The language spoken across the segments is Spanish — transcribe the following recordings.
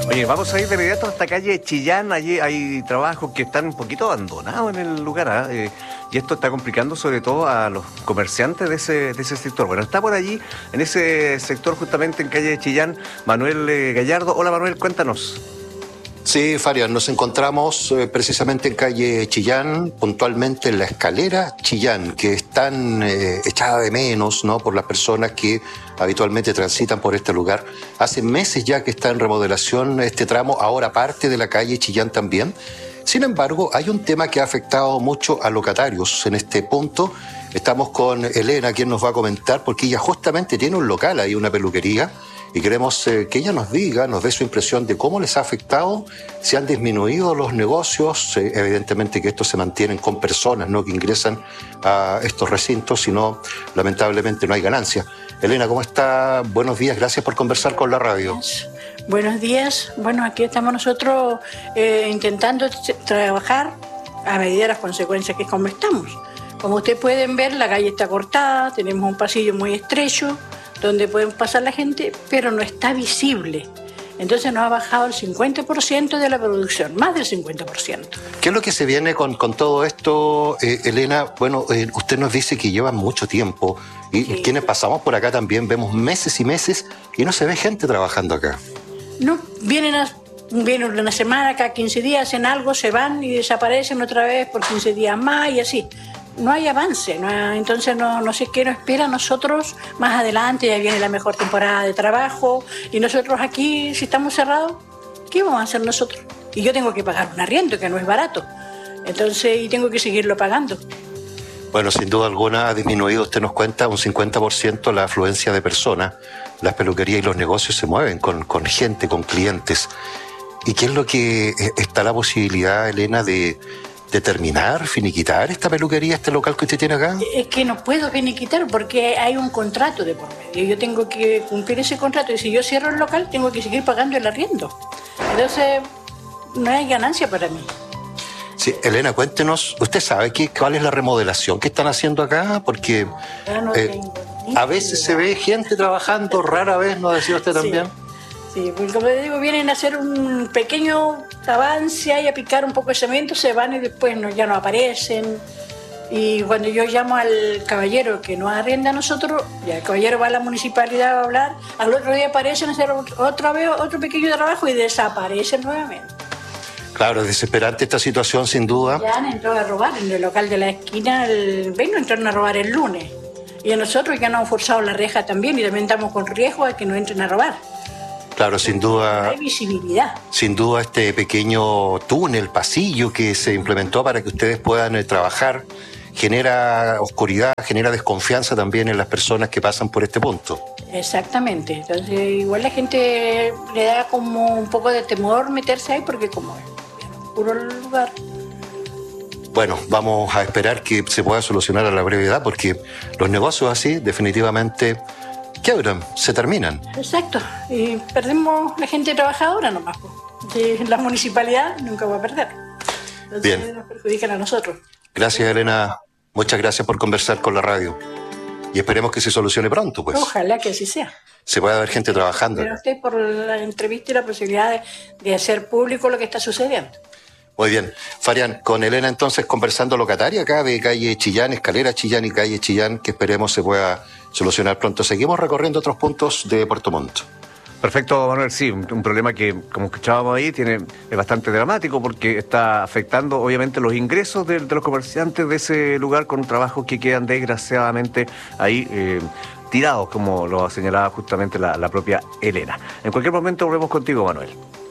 Oye, vamos a ir de inmediato hasta calle Chillán. Allí hay trabajos que están un poquito abandonados en el lugar, y esto está complicando sobre todo a los comerciantes de ese sector. Bueno, está por allí, en ese sector justamente en calle Chillán, Manuel Gallardo. Hola Manuel, cuéntanos. Sí, Farian, nos encontramos precisamente en calle Chillán, puntualmente en la escalera Chillán, que es tan echada de menos, ¿no?, por las personas que habitualmente transitan por este lugar. Hace meses ya que está en remodelación este tramo, ahora parte de la calle Chillán también. Sin embargo, hay un tema que ha afectado mucho a locatarios en este punto. Estamos con Elena, quien nos va a comentar, porque ella justamente tiene un local ahí, una peluquería, y queremos que ella nos diga, nos dé su impresión de cómo les ha afectado, si han disminuido los negocios, evidentemente que estos se mantienen con personas, ¿no?, que ingresan a estos recintos, si no, lamentablemente no hay ganancia. Elena, ¿cómo está? Buenos días, gracias por conversar con la radio. Buenos días, bueno, aquí estamos nosotros intentando trabajar a medida de las consecuencias que como estamos. Como ustedes pueden ver, la calle está cortada, tenemos un pasillo muy estrecho, donde pueden pasar la gente, pero no está visible. Entonces nos ha bajado el 50% de la producción, más del 50%. ¿Qué es lo que se viene con todo esto, Elena? Bueno, usted nos dice que lleva mucho tiempo, y sí, quienes pasamos por acá también vemos meses y meses y no se ve gente trabajando acá. No, vienen una semana, cada 15 días, hacen algo, se van y desaparecen otra vez por 15 días más y así. No hay avance, entonces no sé qué nos espera a nosotros más adelante. Ya viene la mejor temporada de trabajo y nosotros aquí, si estamos cerrados, ¿qué vamos a hacer nosotros? Y yo tengo que pagar un arriendo que no es barato, entonces, y tengo que seguirlo pagando. Bueno, sin duda alguna ha disminuido, usted nos cuenta, un 50% la afluencia de personas. Las peluquerías y los negocios se mueven con gente, con clientes. ¿Y qué es lo que está la posibilidad, Elena, de terminar, finiquitar esta peluquería, este local que usted tiene acá? Es que no puedo finiquitar porque hay un contrato de por medio. Yo tengo que cumplir ese contrato y si yo cierro el local tengo que seguir pagando el arriendo. Entonces no hay ganancia para mí. Sí, Elena, cuéntenos, ¿usted sabe cuál es la remodelación que están haciendo acá? Porque a veces se ve gente trabajando, rara vez, ¿no decía usted también? Sí, porque como les digo, vienen a hacer un pequeño avance y a picar un poco de cemento, se van y después ya no aparecen. Y cuando yo llamo al caballero que nos arrienda a nosotros, ya el caballero va a la municipalidad a hablar, al otro día aparecen a hacer otro pequeño trabajo y desaparecen nuevamente. Claro, es desesperante esta situación, sin duda. Ya han entrado a robar en el local de la esquina, entraron a robar el lunes. Y a nosotros ya nos han forzado la reja también y también estamos con riesgo de que nos entren a robar. Claro, sin duda. No hay visibilidad. Sin duda este pequeño túnel, pasillo que se implementó para que ustedes puedan trabajar, genera oscuridad, genera desconfianza también en las personas que pasan por este punto. Exactamente. Entonces igual la gente le da como un poco de temor meterse ahí porque como es puro lugar. Bueno, vamos a esperar que se pueda solucionar a la brevedad porque los negocios así definitivamente quiebran, se terminan. Exacto, y perdemos la gente trabajadora nomás. La municipalidad nunca va a perder. Entonces, bien, nos perjudican a nosotros. Gracias, Elena. Muchas gracias por conversar con la radio. Y esperemos que se solucione pronto, pues. Ojalá que así sea. Se pueda ver gente trabajando. Pero usted por la entrevista y la posibilidad de hacer público lo que está sucediendo. Muy bien. Farian, con Elena entonces conversando locataria acá de calle Chillán, escalera Chillán y calle Chillán, que esperemos se pueda solucionar pronto. Seguimos recorriendo otros puntos de Puerto Montt. Perfecto, Manuel. Sí, un problema que, como escuchábamos ahí, es bastante dramático porque está afectando obviamente los ingresos de los comerciantes de ese lugar con trabajos que quedan desgraciadamente ahí tirados, como lo señalaba justamente la propia Elena. En cualquier momento volvemos contigo, Manuel.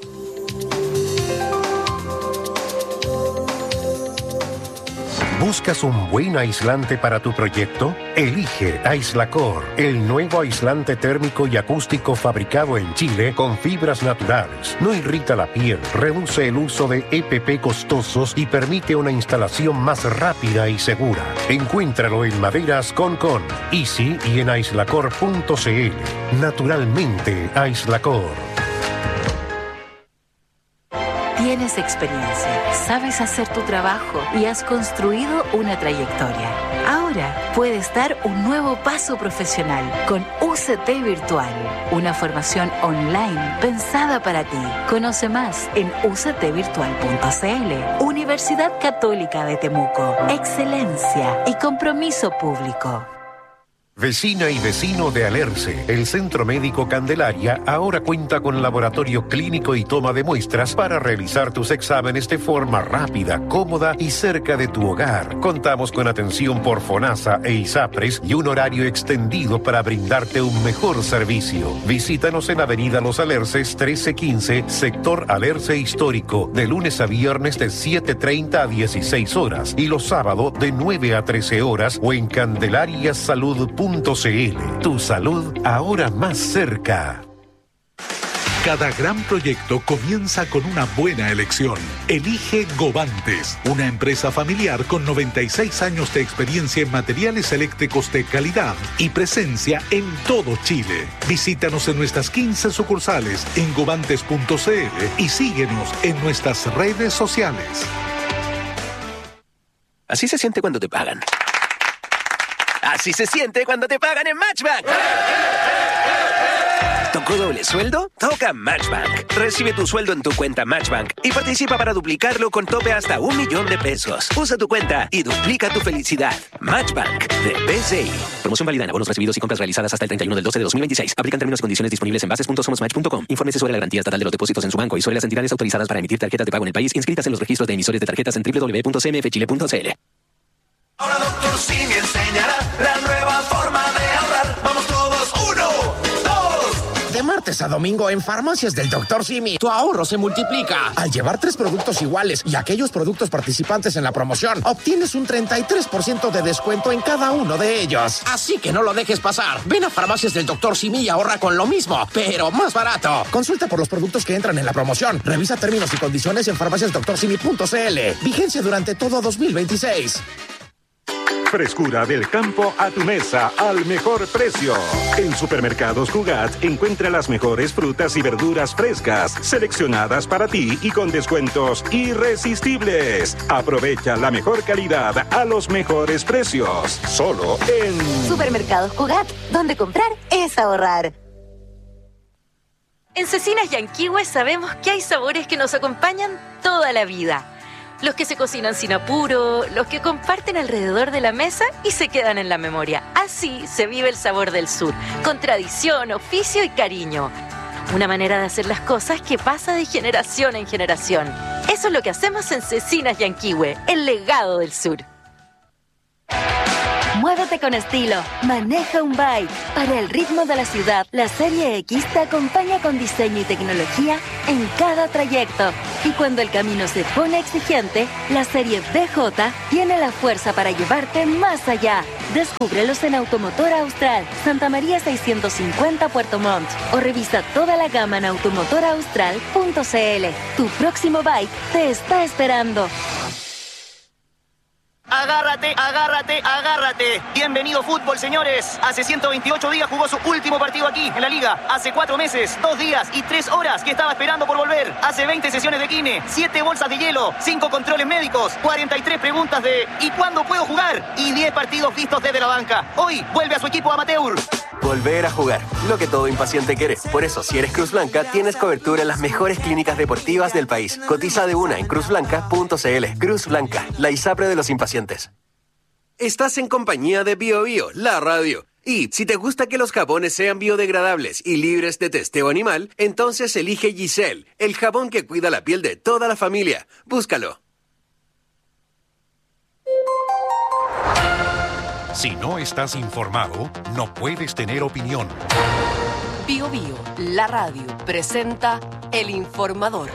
¿Buscas un buen aislante para tu proyecto? Elige Aislacor, el nuevo aislante térmico y acústico fabricado en Chile con fibras naturales. No irrita la piel, reduce el uso de EPP costosos y permite una instalación más rápida y segura. Encuéntralo en Maderas Concon, Easy y en aislacor.cl. Naturalmente, Aislacor. Tienes experiencia, sabes hacer tu trabajo y has construido una trayectoria. Ahora puedes dar un nuevo paso profesional con UCT Virtual, una formación online pensada para ti. Conoce más en uctvirtual.cl. Universidad Católica de Temuco. Excelencia y compromiso público. Vecina y vecino de Alerce, el Centro Médico Candelaria ahora cuenta con laboratorio clínico y toma de muestras para realizar tus exámenes de forma rápida, cómoda y cerca de tu hogar. Contamos con atención por FONASA e ISAPRES y un horario extendido para brindarte un mejor servicio. Visítanos en Avenida Los Alerces 1315, sector Alerce Histórico, de lunes a viernes de 7:30 a 16 horas y los sábados de 9 a 13 horas o en candelariasalud.cl. Tu salud ahora más cerca. Cada gran proyecto comienza con una buena elección. Elige Govantes, una empresa familiar con 96 años de experiencia en materiales eléctricos de calidad y presencia en todo Chile. Visítanos en nuestras 15 sucursales en govantes.cl y síguenos en nuestras redes sociales. Así se siente cuando te pagan. Así se siente cuando te pagan en Matchbank. ¿Tocó doble sueldo? Toca Matchbank. Recibe tu sueldo en tu cuenta Matchbank y participa para duplicarlo con tope hasta $1.000.000. Usa tu cuenta y duplica tu felicidad. Matchbank de BCI. Promoción válida en abonos recibidos y compras realizadas hasta el 31/12/2026. Aplican términos y condiciones disponibles en bases.somosmatch.com. Infórmese sobre la garantía estatal de los depósitos en su banco y sobre las entidades autorizadas para emitir tarjetas de pago en el país inscritas en los registros de emisores de tarjetas en www.cmfchile.cl. Ahora Dr. Simi enseñará la nueva forma de ahorrar. Vamos todos, 1, 2. De martes a domingo en Farmacias del Dr. Simi, tu ahorro se multiplica. Al llevar 3 productos iguales y aquellos productos participantes en la promoción, obtienes un 33% de descuento en cada uno de ellos. Así que no lo dejes pasar. Ven a Farmacias del Dr. Simi y ahorra con lo mismo, pero más barato. Consulta por los productos que entran en la promoción. Revisa términos y condiciones en farmaciasdrcimi.cl. Vigencia durante todo 2026. Frescura del campo a tu mesa al mejor precio. En Supermercados Cugat encuentra las mejores frutas y verduras frescas, seleccionadas para ti y con descuentos irresistibles. Aprovecha la mejor calidad a los mejores precios. Solo en Supermercados Cugat, donde comprar es ahorrar. En Cecinas Yanquihue sabemos que hay sabores que nos acompañan toda la vida. Los que se cocinan sin apuro, los que comparten alrededor de la mesa y se quedan en la memoria. Así se vive el sabor del sur, con tradición, oficio y cariño. Una manera de hacer las cosas que pasa de generación en generación. Eso es lo que hacemos en Cecinas Yanquihue, el legado del sur. Muévete con estilo, maneja un bike. Para el ritmo de la ciudad, la Serie X te acompaña con diseño y tecnología en cada trayecto. Y cuando el camino se pone exigente, la Serie BJ tiene la fuerza para llevarte más allá. Descúbrelos en Automotor Austral, Santa María 650 Puerto Montt. O revisa toda la gama en automotoraustral.cl. Tu próximo bike te está esperando. Agárrate, agárrate, agárrate. Bienvenido fútbol, señores. Hace 128 días jugó su último partido aquí, en la Liga. Hace 4 meses, 2 días y 3 horas que estaba esperando por volver. Hace 20 sesiones de kine, 7 bolsas de hielo, 5 controles médicos, 43 preguntas de ¿y cuándo puedo jugar? Y 10 partidos vistos desde la banca. Hoy vuelve a su equipo amateur. Volver a jugar, lo que todo impaciente quiere. Por eso, si eres Cruz Blanca, tienes cobertura en las mejores clínicas deportivas del país. Cotiza de una en cruzblanca.cl. Cruz Blanca, la ISAPRE de los impacientes. Estás en compañía de Bio Bio, la radio. Y si te gusta que los jabones sean biodegradables y libres de testeo animal, entonces elige Giselle, el jabón que cuida la piel de toda la familia. Búscalo. Si no estás informado, no puedes tener opinión. Bio Bio, la radio, presenta El Informador.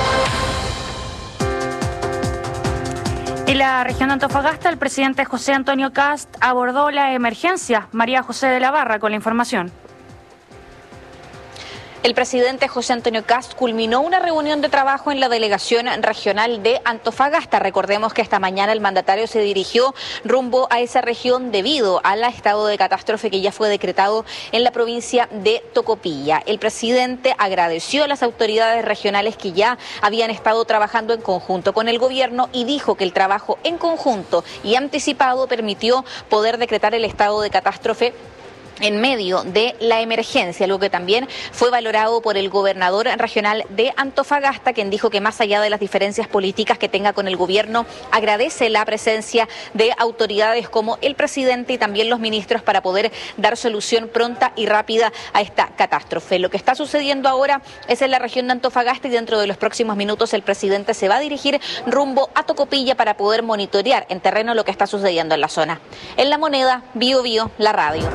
En la región de Antofagasta, el presidente José Antonio Kast abordó la emergencia. María José de la Barra con la información. El presidente José Antonio Kast culminó una reunión de trabajo en la delegación regional de Antofagasta. Recordemos que esta mañana el mandatario se dirigió rumbo a esa región debido al estado de catástrofe que ya fue decretado en la provincia de Tocopilla. El presidente agradeció a las autoridades regionales que ya habían estado trabajando en conjunto con el gobierno y dijo que el trabajo en conjunto y anticipado permitió poder decretar el estado de catástrofe en medio de la emergencia, algo que también fue valorado por el gobernador regional de Antofagasta, quien dijo que más allá de las diferencias políticas que tenga con el gobierno, agradece la presencia de autoridades como el presidente y también los ministros para poder dar solución pronta y rápida a esta catástrofe. Lo que está sucediendo ahora es en la región de Antofagasta y dentro de los próximos minutos el presidente se va a dirigir rumbo a Tocopilla para poder monitorear en terreno lo que está sucediendo en la zona. En La Moneda, Bio Bio, la radio.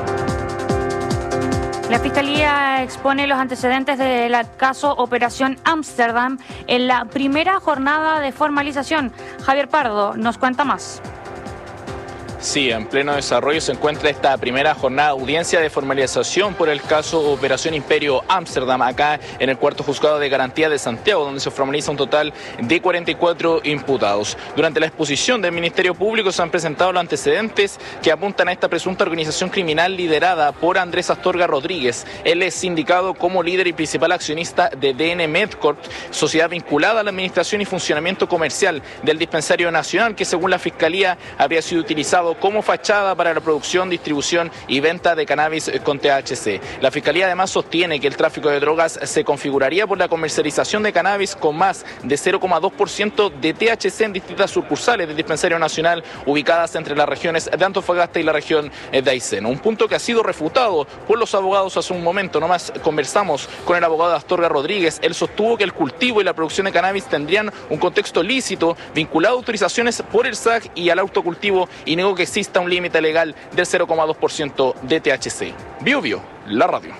La Fiscalía expone los antecedentes del caso Operación Ámsterdam en la primera jornada de formalización. Javier Pardo nos cuenta más. Sí, en pleno desarrollo se encuentra esta primera jornada de audiencia de formalización por el caso Operación Imperio Ámsterdam, acá en el cuarto juzgado de garantía de Santiago, donde se formaliza un total de 44 imputados. Durante la exposición del Ministerio Público se han presentado los antecedentes que apuntan a esta presunta organización criminal liderada por Andrés Astorga Rodríguez. Él es indicado como líder y principal accionista de DN Medcorp, sociedad vinculada a la administración y funcionamiento comercial del Dispensario Nacional, que según la Fiscalía habría sido utilizado como fachada para la producción, distribución y venta de cannabis con THC. La Fiscalía además sostiene que el tráfico de drogas se configuraría por la comercialización de cannabis con más de 0,2% de THC en distintas sucursales del Dispensario Nacional ubicadas entre las regiones de Antofagasta y la región de Aysén. Un punto que ha sido refutado por los abogados hace un momento. Nomás conversamos con el abogado Astorga Rodríguez. Él sostuvo que el cultivo y la producción de cannabis tendrían un contexto lícito vinculado a autorizaciones por el SAC y al autocultivo y negó que exista un límite legal del 0,2% de THC. Bio Bio, la radio.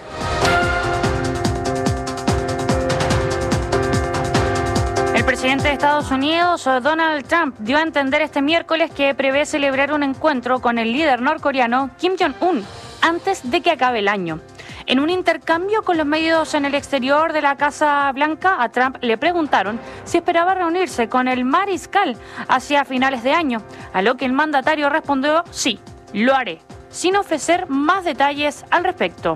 El presidente de Estados Unidos, Donald Trump, dio a entender este miércoles que prevé celebrar un encuentro con el líder norcoreano Kim Jong-un antes de que acabe el año. En un intercambio con los medios en el exterior de la Casa Blanca, a Trump le preguntaron si esperaba reunirse con el mariscal hacia finales de año, a lo que el mandatario respondió: sí, lo haré, sin ofrecer más detalles al respecto.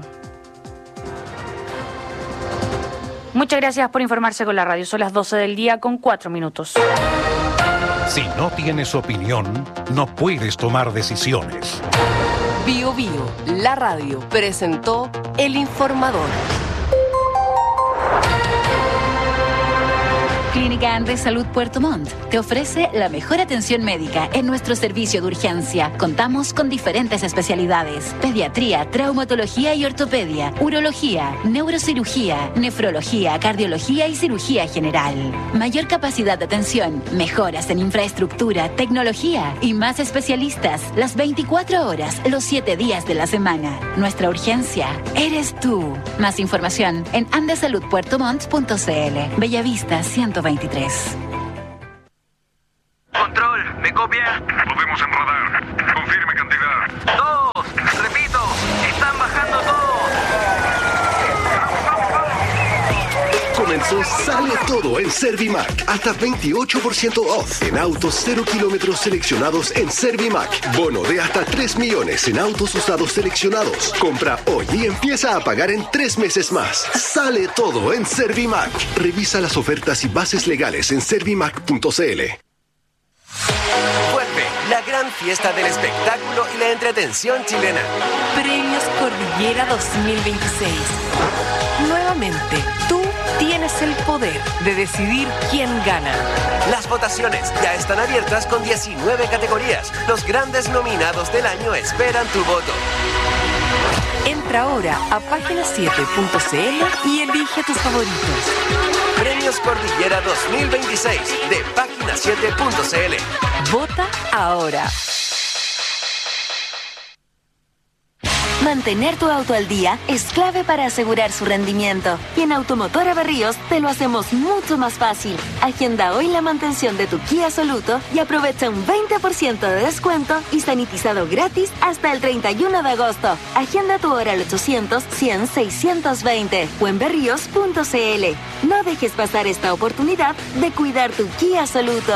Muchas gracias por informarse con la radio. Son las 12 del día con 4 minutos. Si no tienes opinión, no puedes tomar decisiones. Bio Bio, la radio, presentó El Informador. Clínica Andes Salud Puerto Montt te ofrece la mejor atención médica en nuestro servicio de urgencia. Contamos con diferentes especialidades: pediatría, traumatología y ortopedia, urología, neurocirugía, nefrología, cardiología y cirugía general. Mayor capacidad de atención, mejoras en infraestructura, tecnología y más especialistas las 24 horas, los 7 días de la semana. Nuestra urgencia eres tú. Más información en andesaludpuertomont.cl. Bellavista 123. Control, ¿me copia? Podemos enrodar. Confirme cantidad. 2, repito, están bajando todos. Comenzó Sale Todo en Servimac. Hasta 28% off en autos 0 kilómetros seleccionados en Servimac. Bono de hasta 3 millones en autos usados seleccionados. Compra hoy y empieza a pagar en 3 meses más. Sale Todo en Servimac. Revisa las ofertas y bases legales en servimac.cl. Vuelve la gran fiesta del espectáculo y la entretención chilena. Premios Cordillera 2026. Nuevamente, tú tienes el poder de decidir quién gana. Las votaciones ya están abiertas con 19 categorías. Los grandes nominados del año esperan tu voto. Entra ahora a página7.cl y elige tus favoritos. Premios Cordillera 2026 de página7.cl. Vota ahora. Mantener tu auto al día es clave para asegurar su rendimiento. Y en Automotora Berríos te lo hacemos mucho más fácil. Agenda hoy la mantención de tu Kia Soluto y aprovecha un 20% de descuento y sanitizado gratis hasta el 31 de agosto. Agenda tu hora al 800-100-620 o en berríos.cl. No dejes pasar esta oportunidad de cuidar tu Kia Soluto.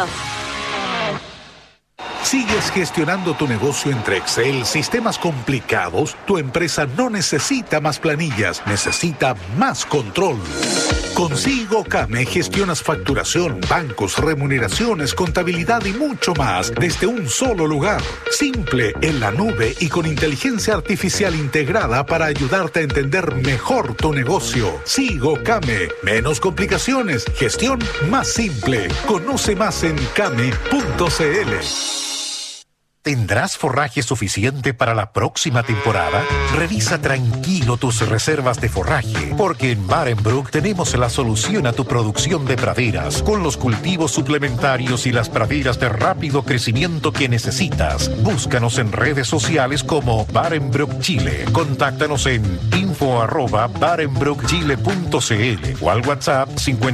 ¿Sigues gestionando tu negocio entre Excel, sistemas complicados? Tu empresa no necesita más planillas, necesita más control. Con Sigo Came gestionas facturación, bancos, remuneraciones, contabilidad y mucho más desde un solo lugar. Simple, en la nube y con inteligencia artificial integrada para ayudarte a entender mejor tu negocio. Sigo Came. Menos complicaciones, gestión más simple. Conoce más en came.cl. ¿Tendrás forraje suficiente para la próxima temporada? Revisa tranquilo tus reservas de forraje, porque en Barenbrook tenemos la solución a tu producción de praderas, con los cultivos suplementarios y las praderas de rápido crecimiento que necesitas. Búscanos en redes sociales como Barenbrook Chile. Contáctanos en info@barenbrookchile.cl o al WhatsApp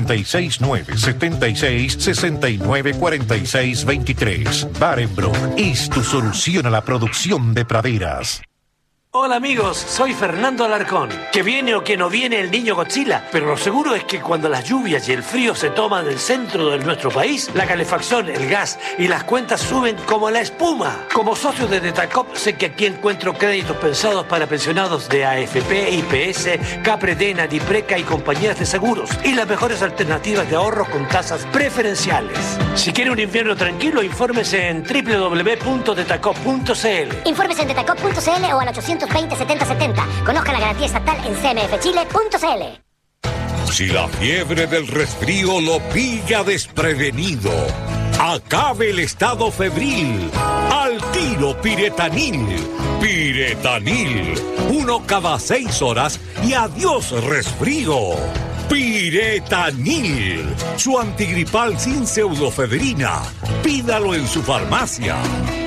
569-76-69-46-23. Barenbrook es tu solución a la producción de praderas. Hola amigos, soy Fernando Alarcón. Que viene o que no viene el niño Godzilla, pero lo seguro es que cuando las lluvias y el frío se toman el centro de nuestro país, la calefacción, el gas y las cuentas suben como la espuma. Como socio de Detacop, sé que aquí encuentro créditos pensados para pensionados de AFP, IPS, Capredena, Dipreca y compañías de seguros, y las mejores alternativas de ahorro con tasas preferenciales. Si quiere un invierno tranquilo, infórmese en www.detacop.cl. Infórmese en detacop.cl o al 820-7070. Conozca la garantía estatal en cmfchile.cl. Si la fiebre del resfrío lo pilla desprevenido, acabe el estado febril. Al tiro Piretanil. Piretanil. 1 cada 6 horas y adiós resfrío. Piretanil. Su antigripal sin pseudofedrina. Pídalo en su farmacia.